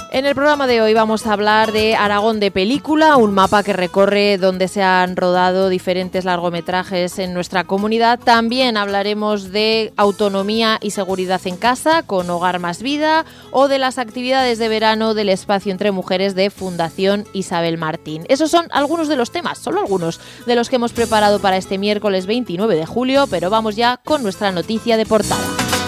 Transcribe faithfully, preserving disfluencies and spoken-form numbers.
En el programa de hoy vamos a hablar de Aragón de película, un mapa que recorre donde se han rodado diferentes largometrajes en nuestra comunidad. También hablaremos de autonomía y seguridad en casa con Hogar Más Vida o de las actividades de verano del Espacio Entre Mujeres de Fundación Isabel Martín. Esos son algunos de los temas, solo algunos de los que hemos preparado para este miércoles veintinueve de julio, pero vamos ya con nuestra noticia de portada.